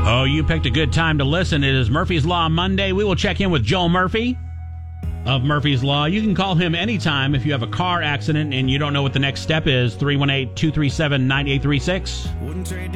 Oh, you picked a good time to listen. It is Murphy's Law Monday. We will check in with Joel Murphy of Murphy's Law. You can call him anytime if you have a car accident and you don't know what the next step is. 318-237-9836.